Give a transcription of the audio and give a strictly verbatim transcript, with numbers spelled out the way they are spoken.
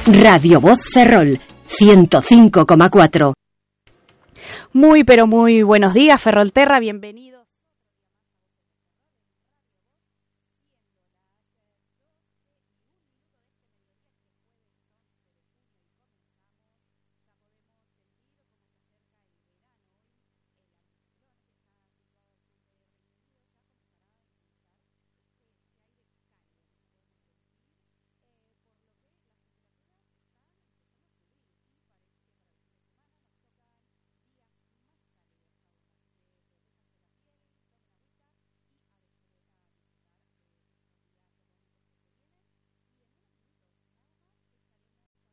Radio Voz Ferrol, ciento cinco coma cuatro. Muy pero muy buenos días, Ferrolterra, bienvenidos.